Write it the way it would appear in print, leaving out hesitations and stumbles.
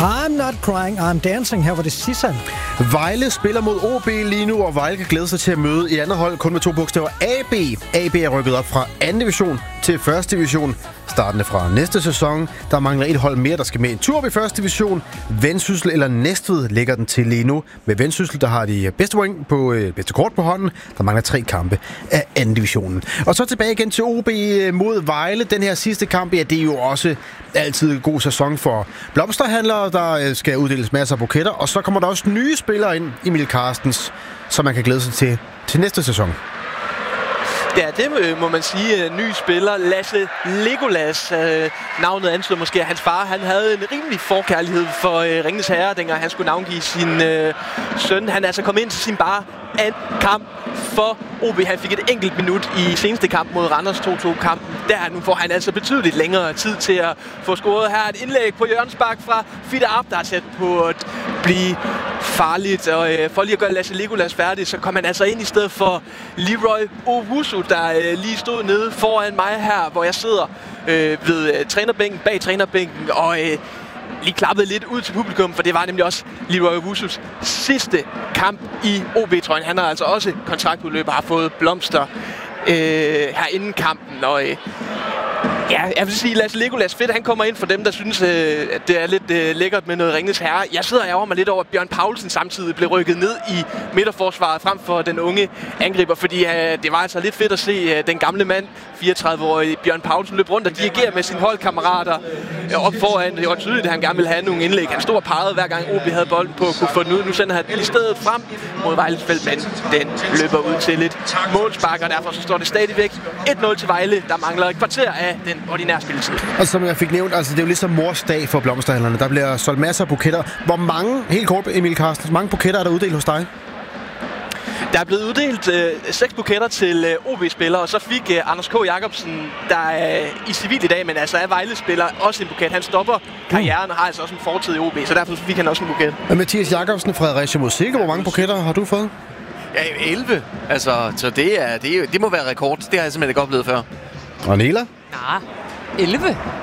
I'm not crying, I'm dancing. Her var det Sissan. Vejle spiller mod OB lige nu, og Vejle kan glæde sig til at møde i andet hold kun med 2 bogstaver AB. AB er rykket op fra 2. division til 1. division. Startende fra næste sæson. Der mangler et hold mere, der skal med en tur op i 1. division. Vendsyssel eller Næstved ligger den til lige nu. Med Vendsyssel, der har de bedste point på bedste kort på hånden. Der mangler 3 kampe af 2. divisionen. Og så tilbage igen til OB mod Vejle. Den her sidste kamp, ja, det er jo også altid en god sæson for blomsterhandlere. Der skal uddeles masser af buketter. Og så kommer der også nye spillere ind, Emil Carstens, som man kan glæde sig til næste sæson. Ja, det må man sige. Ny spiller, Lasse Legolas. Navnet antyder måske, at hans far han havde en rimelig forkærlighed for Ringenes Herre, dengang han skulle navngive sin søn. Han er altså kommet ind til sin bare anden kamp for OB. Han fik et enkelt minut i seneste kamp mod Randers 2-2-kampen. Nu får han altså betydeligt længere tid til at få scoret. Her et indlæg på hjørnespark fra Fitte Arp, der er tæt på at blive farligt. Og for lige at gøre Lasse Legolas færdig, så kom han altså ind i stedet for Leroy Owusu, der lige stod nede foran mig her, hvor jeg sidder ved trænerbænken, bag trænerbænken, og lige klappede lidt ud til publikum, for det var nemlig også Leroy Owusus sidste kamp i OB-trøjen. Han har altså også kontraktudløber, har fået blomster her inden kampen, og ja, jeg vil sige, Lasse Legolas fedt, han kommer ind for dem, der synes, at det er lidt lækkert med noget Ringenes Herre. Jeg sidder og ærger mig lidt over, at Bjørn Paulsen samtidig blev rykket ned i midterforsvaret frem for den unge angriber, fordi det var altså lidt fedt at se den gamle mand, 34-årige Bjørn Paulsen, løbe rundt og dirigere med sine holdkammerater op foran. Det var tydeligt, at han gerne ville have nogle indlæg. Han stod og pegede, hver gang OB havde bolden på, kunne få den ud. Nu sender han i stedet frem mod Vejles felt, men den løber ud til et målspark, og derfor så står det stadigvæk 1-0 til Vejle. Der mangler et kvarter af den ordinære spilletid. Og som jeg fik nævnt, altså det er jo ligesom mors dag for blomsterhandlerne. Der bliver solgt masser af buketter. Hvor mange, helt kort Emil Carstens, mange buketter er der uddelt hos dig? Der er blevet uddelt 6 buketter til OB-spillere, og så fik Anders K. Jacobsen, der er i civil i dag, men altså er Vejle-spiller, også en buket. Han stopper karrieren og har altså også en fortid i OB, så derfor fik han også en buket. Og Mathias Jacobsen, Fredericia mod Silke, hvor mange buketter har du fået? Ja, 11. Altså, så det må være rekord. Det har jeg simpelthen ikke oplevet før. Og Nela? Nej, 11.